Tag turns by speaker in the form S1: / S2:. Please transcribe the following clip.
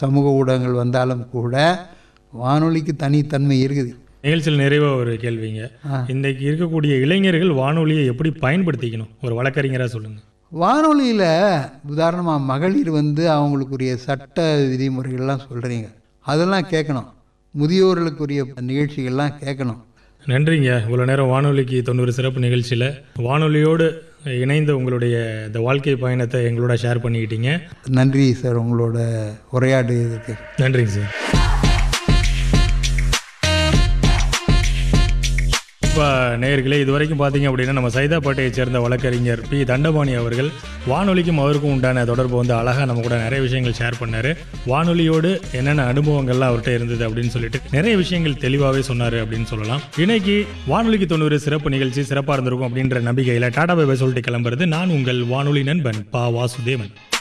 S1: சமூக ஊடகங்கள் வந்தாலும் கூட வானொலிக்கு தனித்தன்மை இருக்குது.
S2: நிகழ்ச்சியில் நிறைவாக ஒரு கேள்விங்க. இன்றைக்கு இருக்கக்கூடிய இளைஞர்கள் வானொலியை எப்படி பயன்படுத்திக்கணும், ஒரு வழக்கறிஞராக சொல்லுங்கள்.
S1: வானொலியில் உதாரணமாக மகளிர் அவங்களுக்குரிய சட்ட விதிமுறைகள்லாம் சொல்கிறீங்க, அதெல்லாம் கேட்கணும். முதியோர்களுக்குரிய நிகழ்ச்சிகள்லாம் கேட்கணும்.
S2: நன்றிங்க. இவ்வளோ நேரம் வானொலிக்கு 90 சிறப்பு நிகழ்ச்சியில் வானொலியோடு இணைந்த உங்களுடைய இந்த வாழ்க்கை பயணத்தை எங்களோட ஷேர் பண்ணிக்கிட்டீங்க.
S1: நன்றி சார், உங்களோட உரையாடுறதுக்கு
S2: நன்றிங்க சார். இப்போ நேயர்களே, இது வரைக்கும் பார்த்தீங்க அப்படின்னா நம்ம சைதாப்பேட்டையை சேர்ந்த வழக்கறிஞர் பி. தண்டபாணி அவர்கள் வானொலிக்கும் அவருக்கும் உண்டான தொடர்பு அழகாக நம்ம கூட நிறைய விஷயங்கள் ஷேர் பண்ணார். வானொலியோடு என்னென்ன அனுபவங்கள்லாம் அவர்கிட்ட இருந்தது அப்படின்னு சொல்லிட்டு நிறைய விஷயங்கள் தெளிவாகவே சொன்னார் அப்படின்னு சொல்லலாம். இன்னைக்கு வானொலிக்கு 90 சிறப்பு நிகழ்ச்சி சிறப்பாக இருந்திருக்கும் அப்படின்ற நம்பிக்கையில் டாடா பை பை சொல்லிட்டு கிளம்புறது நான் உங்கள் வானொலி நண்பன் பா. வாசுதேவன்.